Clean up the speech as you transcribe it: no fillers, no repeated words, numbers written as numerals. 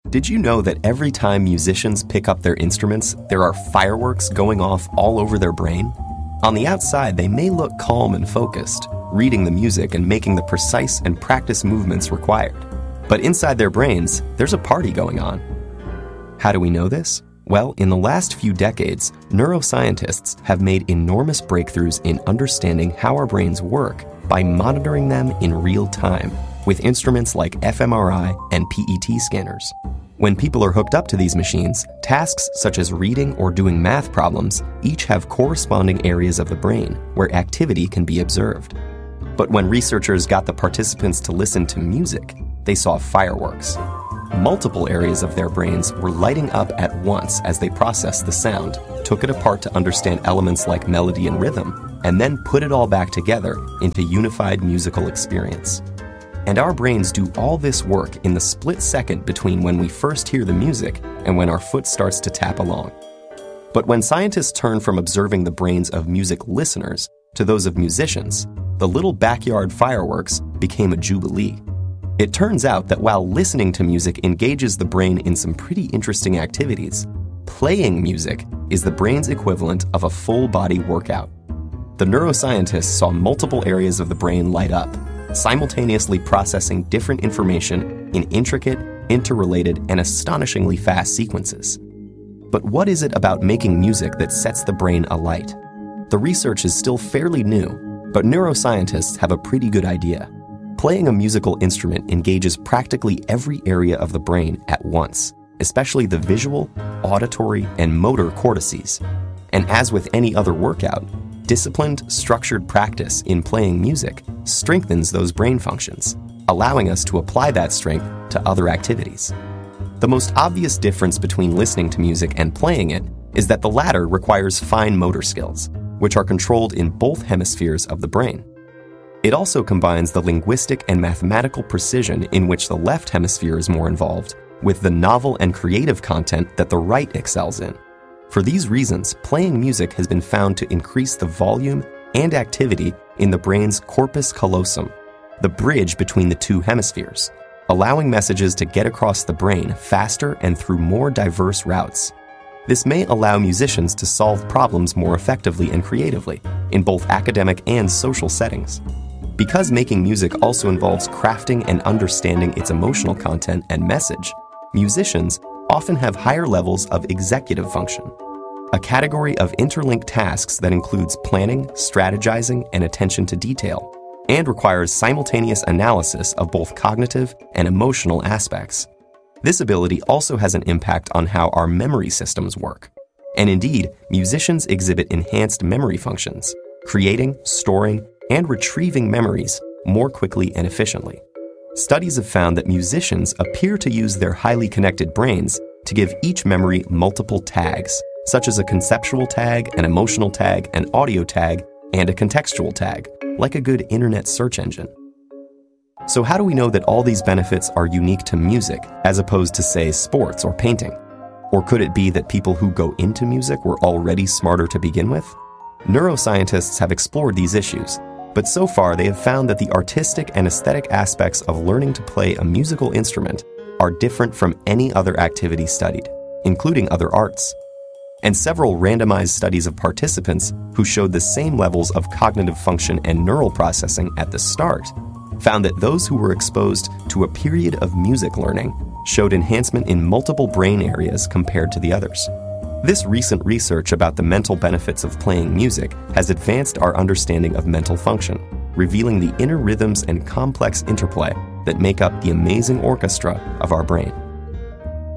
Did you know that every time musicians pick up their instruments, there are fireworks going off all over their brain? On the outside, they may look calm and focused, reading the music and making the precise and practiced movements required. But inside their brains, there's a party going on. How do we know this? Well, in the last few decades, neuroscientists have made enormous breakthroughs in understanding how our brains work by monitoring them in real time with instruments like fMRI and PET scanners. When people are hooked up to these machines, tasks such as reading or doing math problems each have corresponding areas of the brain where activity can be observed. But when researchers got the participants to listen to music, they saw fireworks. Multiple areas of their brains were lighting up at once as they processed the sound, took it apart to understand elements like melody and rhythm, and then put it all back together into unified musical experience. And our brains do all this work in the split second between when we first hear the music and when our foot starts to tap along. But when scientists turn from observing the brains of music listeners to those of musicians, the little backyard fireworks became a jubilee. It turns out that while listening to music engages the brain in some pretty interesting activities, playing music is the brain's equivalent of a full-body workout. The neuroscientists saw multiple areas of the brain light up, simultaneously processing different information in intricate, interrelated, and astonishingly fast sequences. But what is it about making music that sets the brain alight? The research is still fairly new, but neuroscientists have a pretty good idea. Playing a musical instrument engages practically every area of the brain at once, especially the visual, auditory, and motor cortices. And as with any other workout, disciplined, structured practice in playing music strengthens those brain functions, allowing us to apply that strength to other activities. The most obvious difference between listening to music and playing it is that the latter requires fine motor skills, which are controlled in both hemispheres of the brain. It also combines the linguistic and mathematical precision in which the left hemisphere is more involved, with the novel and creative content that the right excels in. For these reasons, playing music has been found to increase the volume and activity in the brain's corpus callosum, the bridge between the two hemispheres, allowing messages to get across the brain faster and through more diverse routes. This may allow musicians to solve problems more effectively and creatively in both academic and social settings. Because making music also involves crafting and understanding its emotional content and message, musicians often have higher levels of executive function, a category of interlinked tasks that includes planning, strategizing, and attention to detail, and requires simultaneous analysis of both cognitive and emotional aspects. This ability also has an impact on how our memory systems work. And indeed, musicians exhibit enhanced memory functions, creating, storing, and retrieving memories more quickly and efficiently. Studies have found that musicians appear to use their highly connected brains to give each memory multiple tags, such as a conceptual tag, an emotional tag, an audio tag, and a contextual tag, like a good internet search engine. So how do we know that all these benefits are unique to music as opposed to, say, sports or painting? Or could it be that people who go into music were already smarter to begin with? Neuroscientists have explored these issues, but so far they have found that the artistic and aesthetic aspects of learning to play a musical instrument are different from any other activity studied, including other arts. And several randomized studies of participants who showed the same levels of cognitive function and neural processing at the start found that those who were exposed to a period of music learning showed enhancement in multiple brain areas compared to the others. This recent research about the mental benefits of playing music has advanced our understanding of mental function, revealing the inner rhythms and complex interplay that make up the amazing orchestra of our brain.